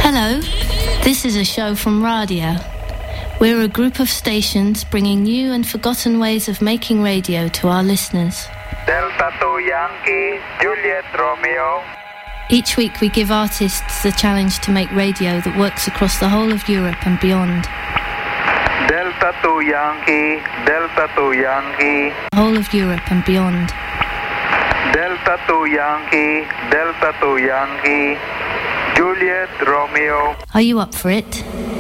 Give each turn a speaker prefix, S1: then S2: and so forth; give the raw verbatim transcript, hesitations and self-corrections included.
S1: Hello, this is a show from Radio. We're a group of stations bringing new and forgotten ways of making radio to our listeners.
S2: Delta two Yankee, Juliet Romeo.
S1: Each week we give artists the challenge to make radio that works across the whole of Europe and beyond.
S2: Delta two Yankee, Delta two Yankee.
S1: The whole of Europe and beyond.
S2: Delta two Yankee, Delta two Yankee, Juliet Romeo.
S1: Are you up for it?